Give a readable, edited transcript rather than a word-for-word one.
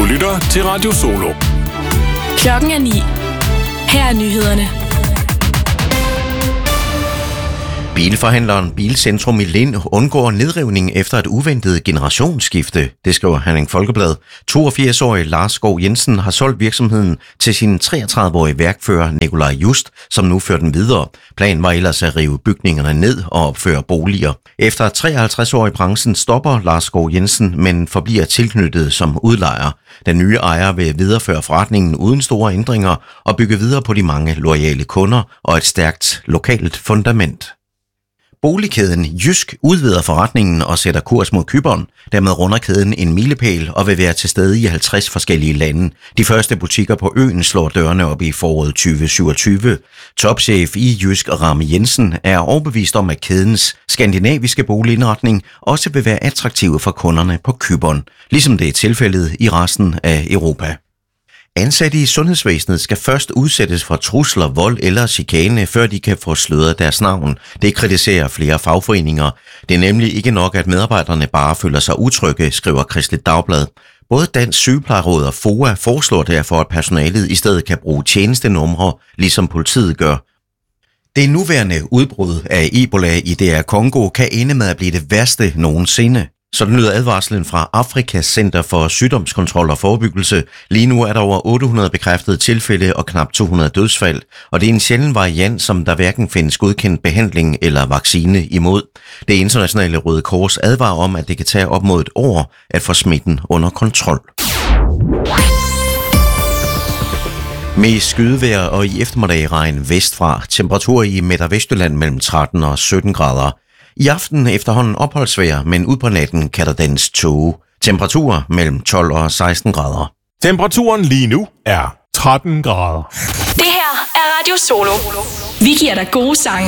lytter til Radio Solo. Klokken er 9. Her er nyhederne. Bilforhandleren Bilcentrum i Lind undgår nedrivning efter et uventet generationsskifte, det skriver Herning Folkeblad. 82-årige Lars Skov Jensen har solgt virksomheden til sin 33-årige værkfører Nikolaj Just, som nu fører den videre. Planen var ellers at rive bygningerne ned og opføre boliger. Efter 53 år i branchen stopper Lars Skov Jensen, men forbliver tilknyttet som udlejer. Den nye ejer vil videreføre forretningen uden store ændringer og bygge videre på de mange loyale kunder og et stærkt lokalt fundament. Boligkæden Jysk udvider forretningen og sætter kurs mod Cypern. Dermed runder kæden en milepæl og vil være til stede i 50 forskellige lande. De første butikker på øen slår dørene op i foråret 2027. Topchef i Jysk Rami Jensen er overbevist om, at kædens skandinaviske boligindretning også vil være attraktiv for kunderne på Cypern, ligesom det er tilfældet i resten af Europa. Ansatte i sundhedsvæsenet skal først udsættes for trusler, vold eller chikane, før de kan få sløret deres navn. Det kritiserer flere fagforeninger. Det er nemlig ikke nok, at medarbejderne bare føler sig utrygge, skriver Kristeligt Dagblad. Både Dansk Sygeplejeråd og FOA foreslår derfor, at personalet i stedet kan bruge tjenestenumre, ligesom politiet gør. Det nuværende udbrud af Ebola i DR Congo kan ende med at blive det værste nogensinde. Sådan lyder advarslen fra Afrikas Center for Sygdomskontrol og Forebyggelse. Lige nu er der over 800 bekræftede tilfælde og knap 200 dødsfald, og det er en sjælden variant, som der hverken findes godkendt behandling eller vaccine imod. Det internationale Røde Kors advarer om, at det kan tage op mod et år at få smitten under kontrol. Med skydevejr og i eftermiddag regn vestfra. Temperaturer i Midt- og Vestjylland mellem 13 og 17 grader. I aften efterhånden opholdsvejr, men ud på natten kan der dannes tåge. Temperaturer mellem 12 og 16 grader. Temperaturen lige nu er 13 grader. Det her er Radio Solo. Vi giver dig gode sange.